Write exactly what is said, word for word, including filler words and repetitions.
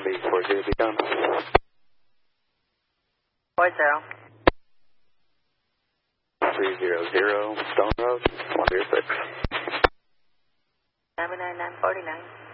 eight four zero, become. Four zero. three zero zero, Stone Road, one zero six. nine nine nine forty nine.